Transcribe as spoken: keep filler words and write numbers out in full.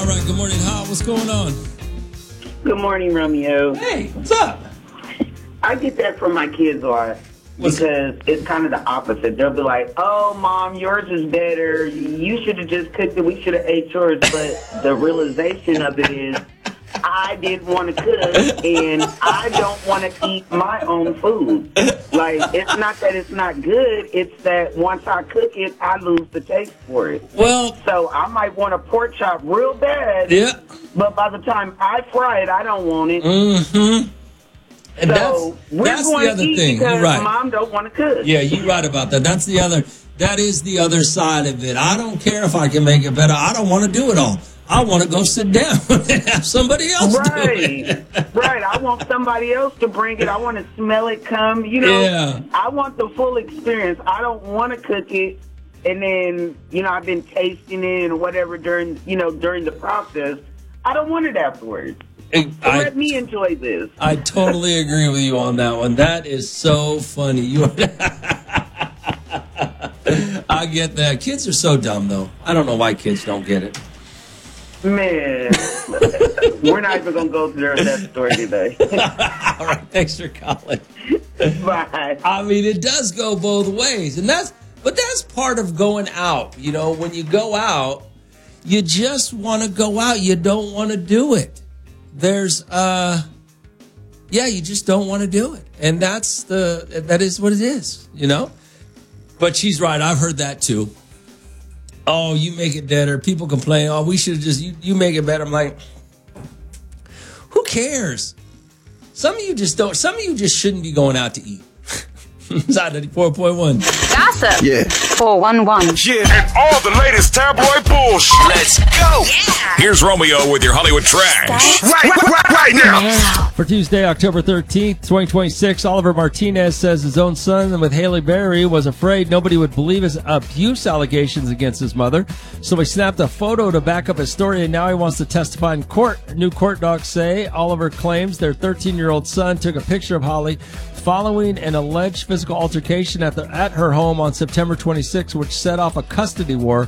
right, good morning, Hot. What's going on? Good morning, Romeo. Hey, what's up? I get that from my kids a lot What's because it's kind of the opposite. They'll be like, oh, Mom, yours is better. You should have just cooked it. We should have ate yours. But the realization of it is I didn't want to cook, and I don't want to eat my own food. Like, it's not that it's not good. It's that once I cook it, I lose the taste for it. Well, So I might want a pork chop real bad, yeah. but by the time I fry it, I don't want it. Mm-hmm. And So that's, we're that's going the to other eat thing. because You're right. Mom don't want to cook. Yeah, you're right about that. That's the other, that is the other side of it. I don't care if I can make it better. I don't want to do it all. I want to go sit down and have somebody else do it. Right, right. I want somebody else to bring it. I want to smell it come. You know, Yeah. I want the full experience. I don't want to cook it, and then you know I've been tasting it or whatever during you know during the process. I don't want it afterwards. So I, let me enjoy this. I totally agree with you on that one. That is so funny. You, I get that. Kids are so dumb, though. I don't know why kids don't get it. Man, we're not even gonna go through that story today. All right, thanks for calling. Bye. I mean, it does go both ways, and that's but that's part of going out. You know, when you go out, you just want to go out. You don't want to do it. There's, uh, yeah, you just don't want to do it, and that's the that is what it is. You know, but she's right. I've heard that too. Oh, you make it better. People complain. Oh, we should have just you, you make it better. I'm like, who cares? Some of you just don't. Some of you just shouldn't be going out to eat. Side ninety-four point one. Gossip. Yeah. four one one. Yeah, and all the latest tabloid bullshit. Let's go. Yeah. Here's Romeo with your Hollywood trash. Right, right, right, right now. For Tuesday, October thirteenth, twenty twenty-six, Oliver Martinez says his own son with Haley Berry was afraid nobody would believe his abuse allegations against his mother. So he snapped a photo to back up his story, and now he wants to testify in court. New court docs say Oliver claims their thirteen-year-old son took a picture of Holly following an alleged physical altercation at, the, at her home on September twenty-sixth, which set off a custody war.